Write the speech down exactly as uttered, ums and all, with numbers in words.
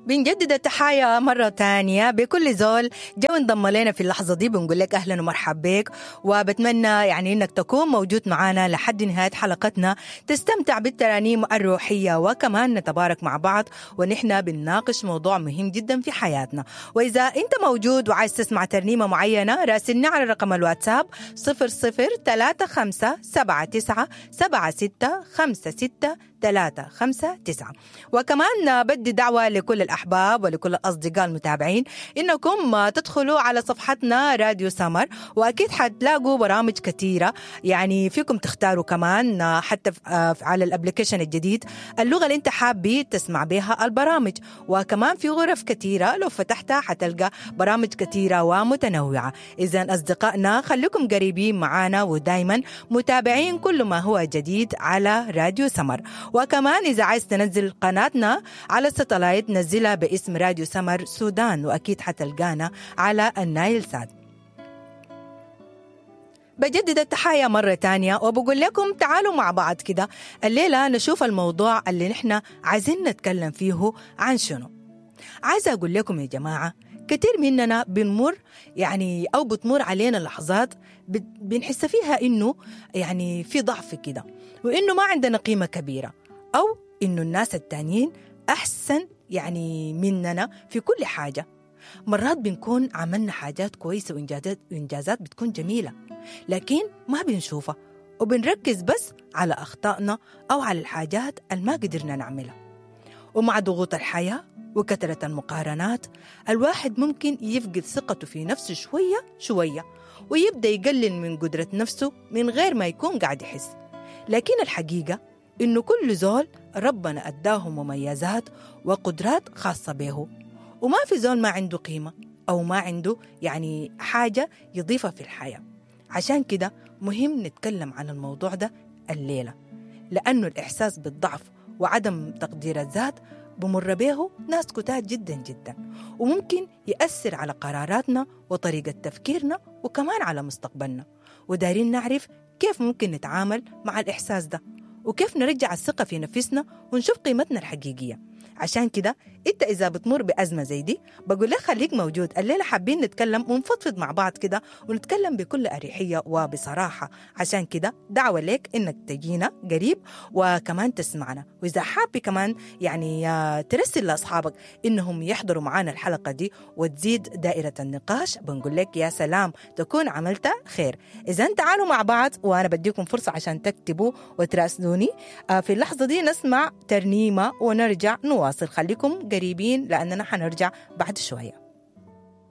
بنجدد التحايا مرة تانية بكل زول جو انضم لنا في اللحظة دي. بنقول لك أهلا ومرحب بك، وبتمنى يعني إنك تكون موجود معنا لحد نهاية حلقتنا، تستمتع بالترانيم الروحية، وكمان نتبارك مع بعض ونحن بنناقش موضوع مهم جدا في حياتنا. وإذا أنت موجود وعايز تسمع ترنيمة معينة، راسلنا على رقم الواتساب صفر صفر ثلاثة خمسة سبعة تسعة سبعة ستة خمسة ستة ثلاثة خمسة تسعة. وكمان بدي دعوة لكل الأحباب ولكل الأصدقاء المتابعين إنكم تدخلوا على صفحتنا راديو سمر، وأكيد حتلاقوا برامج كثيرة، يعني فيكم تختاروا كمان حتى على الابليكيشن الجديد اللغة اللي انت حابي تسمع بها البرامج. وكمان في غرف كثيرة لو فتحتها حتلقى برامج كثيرة ومتنوعة. إذن أصدقائنا خليكم قريبين معنا ودايما متابعين كل ما هو جديد على راديو سمر. وكمان إذا عايز تنزل قناتنا على الستلايت نزلها باسم راديو سمر سودان، وأكيد حتلقانا على النايل سات. بجدد التحايا مرة تانية وبقول لكم تعالوا مع بعض كده الليلة نشوف الموضوع اللي نحن عايزين نتكلم فيه عن شنو. عايزة أقول لكم يا جماعة، كتير مننا بنمر يعني أو بتمر علينا لحظات بنحس فيها إنه يعني في ضعف كده، وإنه ما عندنا قيمة كبيرة، أو إنه الناس التانيين أحسن يعني مننا في كل حاجة. مرات بنكون عملنا حاجات كويسة وإنجازات, وإنجازات بتكون جميلة، لكن ما بنشوفها وبنركز بس على أخطائنا أو على الحاجات اللي ما قدرنا نعملها. ومع ضغوط الحياة وكثرة المقارنات الواحد ممكن يفقد ثقته في نفسه شوية شوية، ويبدأ يقلل من قدرة نفسه من غير ما يكون قاعد يحس. لكن الحقيقة إنه كل زول ربنا أداه مميزات وقدرات خاصة به، وما في زول ما عنده قيمة أو ما عنده يعني حاجة يضيفها في الحياة. عشان كده مهم نتكلم عن الموضوع ده الليلة، لأنه الإحساس بالضعف وعدم تقدير الذات بمر به ناس كتار جدا جدا، وممكن يأثر على قراراتنا وطريقة تفكيرنا وكمان على مستقبلنا. ودارين نعرف كيف ممكن نتعامل مع الإحساس ده، وكيف نرجع الثقة في نفسنا ونشوف قيمتنا الحقيقية. عشان كده انت اذا بتمر بأزمة زي دي بقول لك خليك موجود الليلة، حابين نتكلم ونفضفض مع بعض كده، ونتكلم بكل أريحية وبصراحة. عشان كده دعوة لك انك تجينا قريب وكمان تسمعنا. واذا حابي كمان يعني ترسل لاصحابك انهم يحضروا معنا الحلقة دي وتزيد دائرة النقاش، بنقول لك يا سلام تكون عملت خير. اذا تعالوا مع بعض وانا بديكم فرصة عشان تكتبوا وتراسلوني. في اللحظة دي نسمع ترنيمة ونرجع نواصل. خليكم قريبين لأننا حنرجع بعد شوية.